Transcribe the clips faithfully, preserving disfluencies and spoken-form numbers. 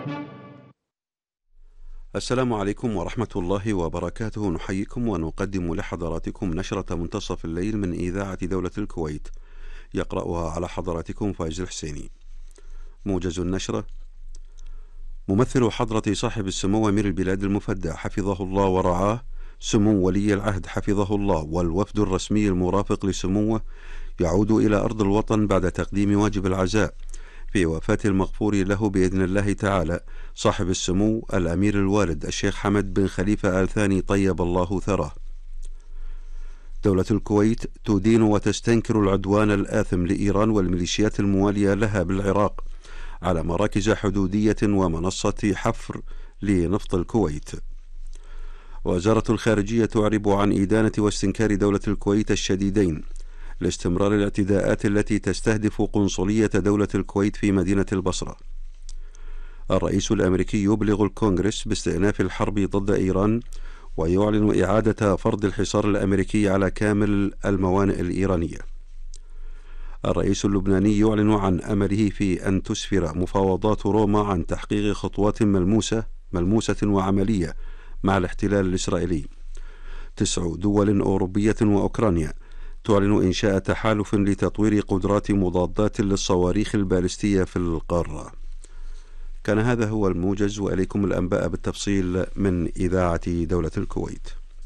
السلام عليكم ورحمة الله وبركاته. نحييكم ونقدم لحضراتكم نشرة منتصف الليل من إذاعة دولة الكويت، يقرأها على حضراتكم فايز الحسيني. موجز النشرة: ممثل حضرة صاحب السمو أمير البلاد المفدى حفظه الله ورعاه، سمو ولي العهد حفظه الله، والوفد الرسمي المرافق لسموه يعود إلى أرض الوطن بعد تقديم واجب العزاء في وفاة المغفور له بإذن الله تعالى صاحب السمو الأمير الوالد الشيخ حمد بن خليفة آل ثاني طيب الله ثراه. دولة الكويت تدين وتستنكر العدوان الآثم لإيران والميليشيات الموالية لها بالعراق على مراكز حدودية ومنصة حفر لنفط الكويت. وزارة الخارجية تعرب عن إدانة واستنكار دولة الكويت الشديدين لاستمرار الاعتداءات التي تستهدف قنصلية دولة الكويت في مدينة البصرة. الرئيس الأمريكي يبلغ الكونغرس باستئناف الحرب ضد إيران ويعلن إعادة فرض الحصار الأمريكي على كامل الموانئ الإيرانية. الرئيس اللبناني يعلن عن أمله في أن تسفر مفاوضات روما عن تحقيق خطوات ملموسة ملموسة وعملية مع الاحتلال الإسرائيلي. تسع دول أوروبية وأوكرانيا تعلن إنشاء تحالف لتطوير قدرات مضادات للصواريخ البالستية في القارة. كان هذا هو الموجز، وإليكم الأنباء بالتفصيل من إذاعة دولة الكويت.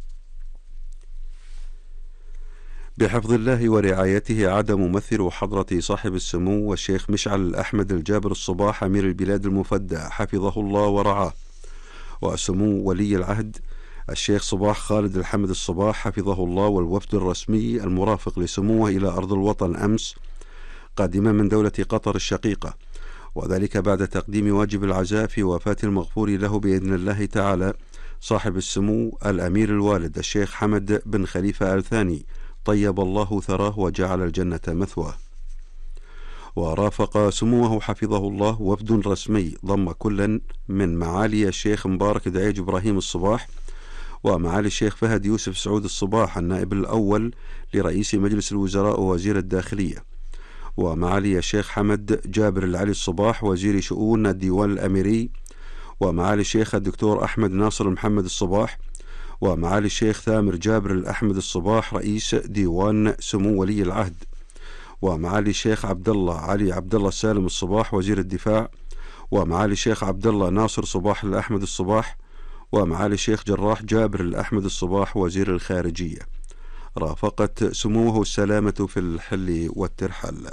بحفظ الله ورعايته عاد ممثل حضرة صاحب السمو والشيخ مشعل أحمد الجابر الصباح أمير البلاد المفدى حفظه الله ورعاه، وسمو ولي العهد الشيخ صباح خالد الحمد الصباح حفظه الله، والوفد الرسمي المرافق لسموه إلى أرض الوطن أمس قادما من دولة قطر الشقيقة، وذلك بعد تقديم واجب العزاء في وفاة المغفور له بإذن الله تعالى صاحب السمو الأمير الوالد الشيخ حمد بن خليفة آل ثاني طيب الله ثراه وجعل الجنة مثواه. ورافق سموه حفظه الله وفد رسمي ضم كلا من معالي الشيخ مبارك دعيج إبراهيم الصباح، ومعالي الشيخ فهد يوسف سعود الصباح النائب الأول لرئيس مجلس الوزراء ووزير الداخلية، ومعالي الشيخ حمد جابر العلي الصباح وزير شؤون الديوان الأميري، ومعالي الشيخ الدكتور أحمد ناصر محمد الصباح، ومعالي الشيخ ثامر جابر الأحمد الصباح رئيس ديوان سمو ولي العهد، ومعالي الشيخ عبد الله علي عبد الله السالم الصباح وزير الدفاع، ومعالي الشيخ عبد الله ناصر صباح الأحمد الصباح، ومعالي الشيخ جراح جابر الأحمد الصباح وزير الخارجية. رافقت سموه السلامة في الحل والترحال.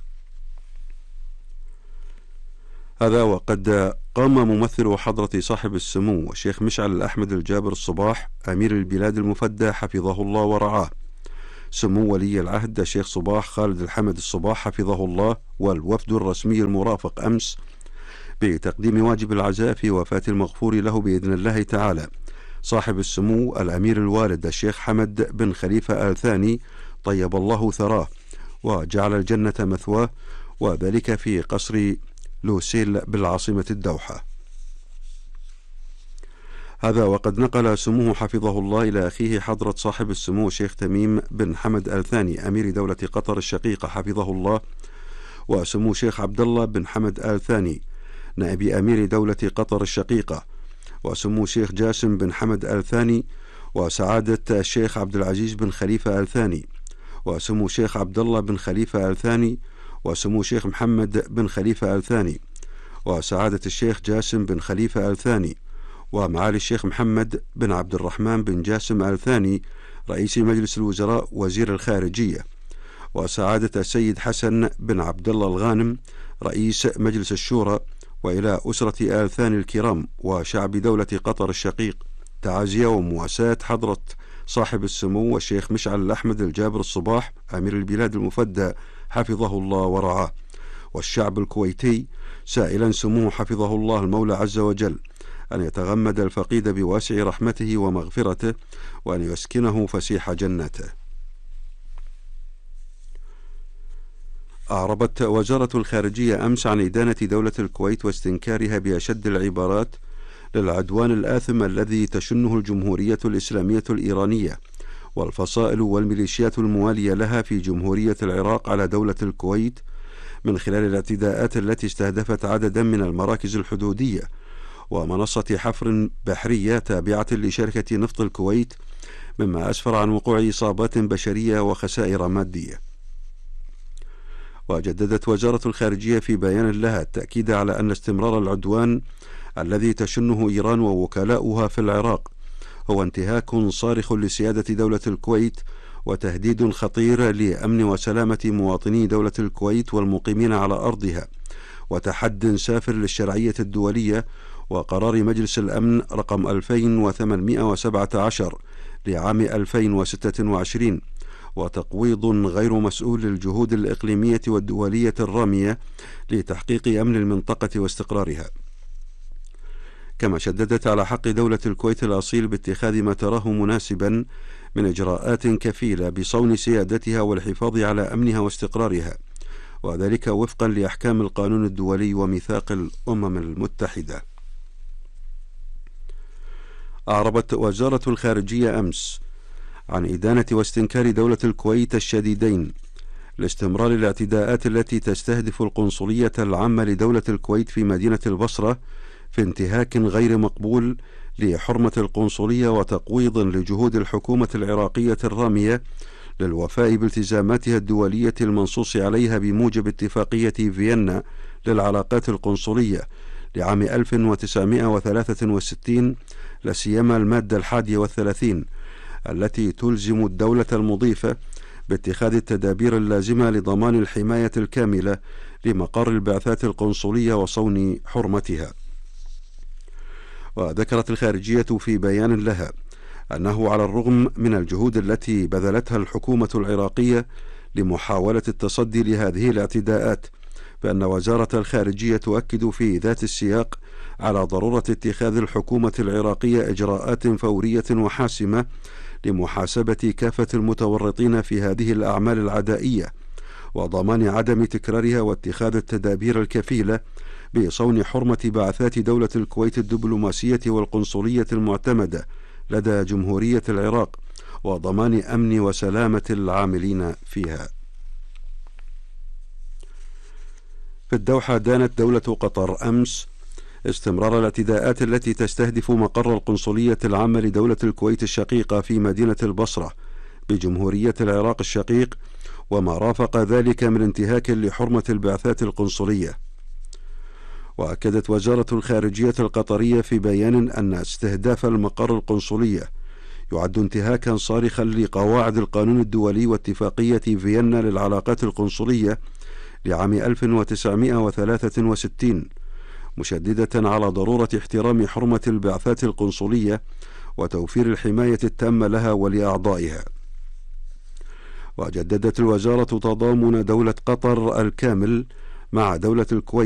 هذا وقد قام ممثل حضرة صاحب السمو الشيخ مشعل الأحمد الجابر الصباح أمير البلاد المفدى حفظه الله ورعاه، سمو ولي العهد الشيخ صباح خالد الحمد الصباح حفظه الله، والوفد الرسمي المرافق أمس بتقديم واجب العزاء في وفاة المغفور له بإذن الله تعالى صاحب السمو الأمير الوالد الشيخ حمد بن خليفة آل ثاني طيب الله ثراه وجعل الجنة مثواه، وذلك في قصر لوسيل بالعاصمة الدوحة. هذا وقد نقل سموه حفظه الله إلى أخيه حضرة صاحب السمو الشيخ تميم بن حمد آل ثاني أمير دولة قطر الشقيقة حفظه الله، وسمو شيخ عبد الله بن حمد آل ثاني نائب أمير دولة قطر الشقيقة، وسمو شيخ جاسم بن حمد آل ثاني، وسعادة الشيخ عبد العزيز بن خليفة آل ثاني، وسمو شيخ عبد الله بن خليفة آل ثاني، وسمو شيخ محمد بن خليفة آل ثاني، وسعادة الشيخ جاسم بن خليفة آل ثاني، ومعالي الشيخ محمد بن عبد الرحمن بن جاسم آل ثاني رئيس مجلس الوزراء وزير الخارجية، وسعادة السيد حسن بن عبد الله الغانم رئيس مجلس الشورى، وإلى أسرة آل ثاني الكرام وشعب دولة قطر الشقيق تعازية ومواساة حضرة صاحب السمو الشيخ مشعل الأحمد الجابر الصباح أمير البلاد المفدى حفظه الله ورعاه، والشعب الكويتي سائلا سموه حفظه الله المولى عز وجل أن يتغمد الفقيد بواسع رحمته ومغفرته، وأن يسكنه فسيح جنته. أعربت وزارة الخارجية أمس عن إدانة دولة الكويت واستنكارها بأشد العبارات للعدوان الآثم الذي تشنه الجمهورية الإسلامية الإيرانية والفصائل والميليشيات الموالية لها في جمهورية العراق على دولة الكويت من خلال الاعتداءات التي استهدفت عددا من المراكز الحدودية ومنصة حفر بحرية تابعة لشركة نفط الكويت، مما أسفر عن وقوع إصابات بشرية وخسائر مادية. وجددت وزارة الخارجية في بيان لها التأكيد على أن استمرار العدوان الذي تشنه إيران ووكلاؤها في العراق هو انتهاك صارخ لسيادة دولة الكويت وتهديد خطير لأمن وسلامة مواطني دولة الكويت والمقيمين على أرضها، وتحد سافر للشرعية الدولية وقرار مجلس الأمن رقم ألفين وثمانمائة وسبعة عشر لعام ألفين وستة وعشرين، وتقويض غير مسؤول للجهود الإقليمية والدولية الرامية لتحقيق أمن المنطقة واستقرارها. كما شددت على حق دولة الكويت الأصيل باتخاذ ما تراه مناسبا من إجراءات كفيلة بصون سيادتها والحفاظ على أمنها واستقرارها، وذلك وفقا لأحكام القانون الدولي وميثاق الأمم المتحدة. أعربت وزارة الخارجية أمس عن إدانة واستنكار دولة الكويت الشديدين لاستمرار الاعتداءات التي تستهدف القنصلية العامة لدولة الكويت في مدينة البصرة في انتهاك غير مقبول لحرمة القنصلية وتقويض لجهود الحكومة العراقية الرامية للوفاء بالتزاماتها الدولية المنصوص عليها بموجب اتفاقية فيينا للعلاقات القنصلية لعام ألف وتسعمائة وثلاثة وستين، لاسيما المادة الحادية والثلاثين التي تلزم الدولة المضيفة باتخاذ التدابير اللازمة لضمان الحماية الكاملة لمقر البعثات القنصلية وصون حرمتها. وذكرت الخارجية في بيان لها أنه على الرغم من الجهود التي بذلتها الحكومة العراقية لمحاولة التصدي لهذه الاعتداءات، بأن وزارة الخارجية تؤكد في ذات السياق على ضرورة اتخاذ الحكومة العراقية إجراءات فورية وحاسمة لمحاسبة كافة المتورطين في هذه الأعمال العدائية وضمان عدم تكرارها، واتخاذ التدابير الكفيلة بصون حرمة بعثات دولة الكويت الدبلوماسية والقنصلية المعتمدة لدى جمهورية العراق وضمان أمن وسلامة العاملين فيها. في الدوحة دانت دولة قطر أمس استمرار الاعتداءات التي تستهدف مقر القنصلية العامة لدولة الكويت الشقيقة في مدينة البصرة بجمهورية العراق الشقيق وما رافق ذلك من انتهاك لحرمة البعثات القنصلية. وأكدت وزارة الخارجية القطرية في بيان أن استهداف المقر القنصلية يعد انتهاكا صارخا لقواعد القانون الدولي واتفاقية فيينا للعلاقات القنصلية لعام ألف وتسعمائة وثلاثة وستين، مشددة على ضرورة احترام حرمة البعثات القنصلية وتوفير الحماية التامة لها ولأعضائها. وجددت الوزارة تضامن دولة قطر الكامل مع دولة الكويت